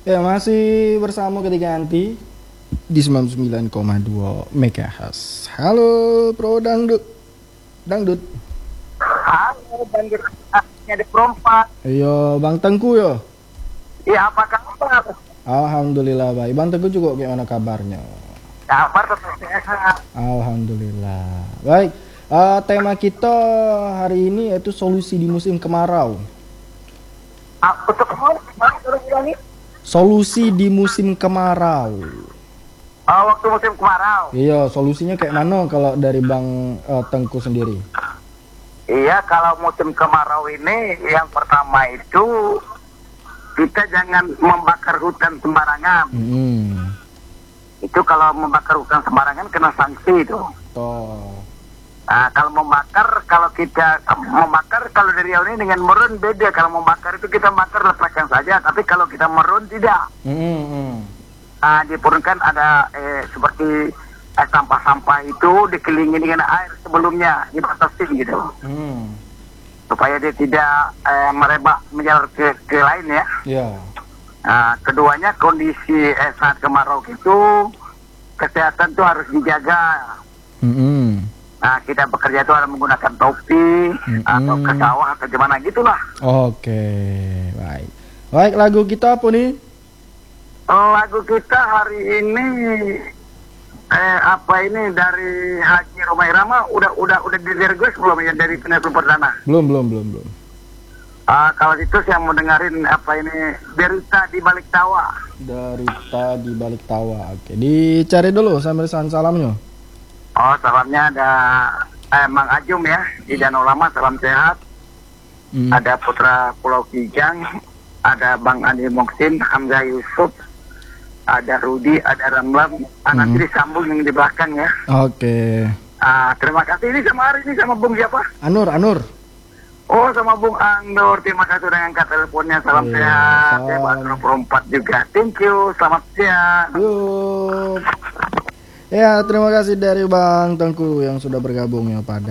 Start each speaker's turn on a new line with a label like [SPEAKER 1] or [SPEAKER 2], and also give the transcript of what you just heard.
[SPEAKER 1] Ya, masih bersama Ketika Anti di 99,2 MHz. Halo Pro Dangdut. Dangdut.
[SPEAKER 2] Halo, Banjir. Ada perompak.
[SPEAKER 1] Iya, Bang Tengku yo.
[SPEAKER 2] Iya, apa kabar?
[SPEAKER 1] Alhamdulillah baik. Bang Tengku juga gimana kabarnya?
[SPEAKER 2] Kabar tetap sehat.
[SPEAKER 1] Alhamdulillah. Baik. Tema kita hari ini yaitu solusi di musim kemarau.
[SPEAKER 2] Untuk kemana ini?
[SPEAKER 1] Solusi di musim kemarau.
[SPEAKER 2] Waktu musim kemarau.
[SPEAKER 1] Iya, solusinya kayak mana kalau dari Bang Tengku sendiri?
[SPEAKER 2] Iya, kalau musim kemarau ini yang pertama itu kita jangan membakar hutan sembarangan. Itu kalau membakar hutan sembarangan kena sanksi itu.
[SPEAKER 1] Toh.
[SPEAKER 2] Nah, kalau membakar, kalau kita membakar, kalau dari awal ini dengan merun beda. Kalau membakar itu kita bakar lepaskan saja, tapi kalau kita merun tidak. Diperlukan ada seperti sampah-sampah itu dikelilingi dengan air sebelumnya, dibatasi gitu. Supaya dia tidak merebak menjalar ke lain ya.
[SPEAKER 1] Yeah.
[SPEAKER 2] Keduanya kondisi saat kemarau itu kesehatan tuh harus dijaga. Kita bekerja itu harus menggunakan topi atau ke sawah atau gimana gitulah.
[SPEAKER 1] Oke, baik. Baik, lagu kita apa nih?
[SPEAKER 2] Lagu kita hari ini dari Haji Romai Rama udah direquest belum ya dari penelpon perdana?
[SPEAKER 1] Belum.
[SPEAKER 2] Kalau itu saya mau dengerin Derita di Balik Tawa.
[SPEAKER 1] Derita di Balik Tawa. Oke, dicari dulu sambil salamnya.
[SPEAKER 2] Salamnya ada Mang Ajum ya di Danau Lama, salam sehat. Ada Putra Pulau Kijang, ada Bang Andi Moksin, Hamzah Yusuf, ada Rudi, ada Ramlam, nanti disambung yang di belakang ya. Oke. Terima kasih. Ini sama hari ini sama Bung siapa?
[SPEAKER 1] Anur.
[SPEAKER 2] Sama Bung Anur. Terima kasih udah ngangkat teleponnya. Salam sehat. Saya Bang Perempat juga. Thank you. Selamat siang.
[SPEAKER 1] Yuk. Ya, terima kasih dari Bang Tengku yang sudah bergabung ya pada